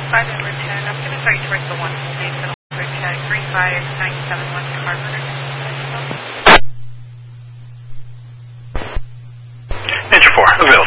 5 over 10. I'm going to start you towards the 1 station. Over check 35971 Carver. Engine 4, available.